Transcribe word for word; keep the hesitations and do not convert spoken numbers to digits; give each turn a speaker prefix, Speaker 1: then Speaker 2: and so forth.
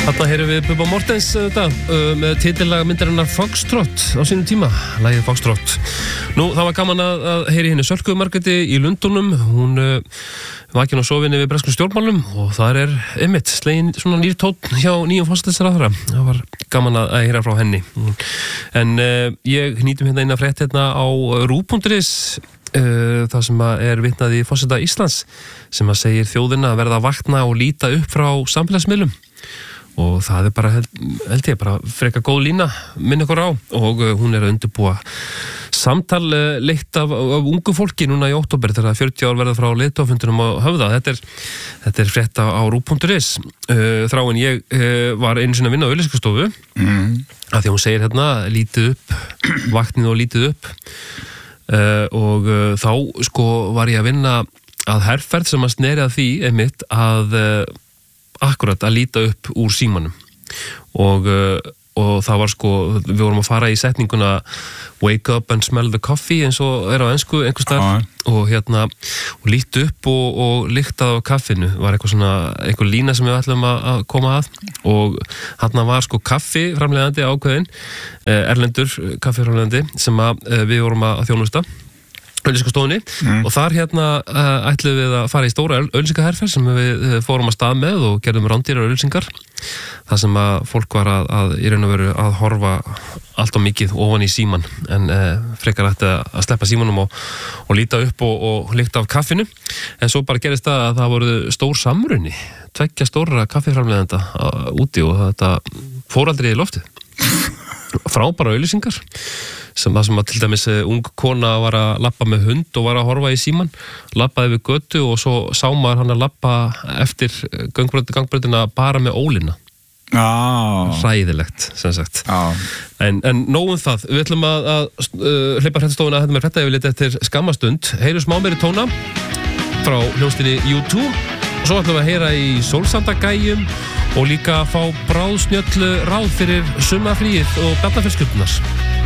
Speaker 1: Þarna heyrum við Bubba Mortens þetta, uh, með titillaga myndarinnar Foxtrot á sínum tíma, lagið Foxtrot. Nú, það var gaman að, að heyri henni Sölku Margréti í Lundunum. Hún uh, vakin á sofinni við breskum stjórnmálum og þar er einmitt slegin svona nýr tónn hjá nýjum forsætisráðherra. Það var gaman að heyra frá henni. En uh, ég hnýtum hérna inn að frétt hérna á rúv punktur is. Uh, það sem er vitnað í forseta Íslands sem að segir þjóðina að verða að vakna og líta upp frá samfélagsmiðlum og það er bara held, held ég bara freka góð lína minn ykkur á og uh, hún er að undirbúa samtal uh, leitt af, af ungu fólki núna í október þegar fjörutíu ár verða frá leiðtogafundinum á Höfða. Þetta er, þetta er frétt á rúv punktur is. uh, Þráin ég uh, var einu sinni að vinna á auglýsingastofu mm. af því að hún segir hérna lítið upp, vaknið og lítið upp. Uh, og uh, þá sko var ég að vinna að herferð sem að sneri að því einmitt að uh, akkurat að líta upp úr símanum og, uh, og það var sko við vorum að fara í setninguna wake up and smell the coffee eins og er á ensku einhvers staðar ah. og hérna og líta upp og, og lykta á kaffinu var eitthvað svona einhver lína sem við ætlum að, að koma að og hérna var sko kaffi framleiðandi ákveðin eh, erlendur kaffi framleiðandi sem að eh, við vorum að þjónusta auglýsingastofunni mm. og þar hérna uh, ætlum við að fara í stóra auglýsingaherferð sem við uh, fórum að stað með og gerðum rándýrar auglýsingar þar sem að fólk var að, að í raun og veru að horfa allt og mikið ofan í síman en uh, frekar ætti að sleppa símanum og, og líta upp og, og lykta af kaffinu en svo bara gerist það að það voru stór samruni tveggja stóra kaffiframleiðenda uh, úti og þetta fór aldrei í loftið frábæra auglýsingar sem það sem að til dæmis ung kona var að labba með hund og var að horfa í síman labbaði við götu og svo sá maður hann að labba eftir gangbrautina bara með ólina ah. hræðilegt sem sagt ah. en, en nóg um það við ætlum að, að uh, hleypa fréttastofuna þetta með frétta yfirleitt eftir skammastund heyrum smá meiri tóna frá hljómsveitinni U two og svo ætlum við að heyra í Sólsandagæjum og líka að fá bráðsnjöll ráð fyrir sumarfríið og barnafjölskyldunar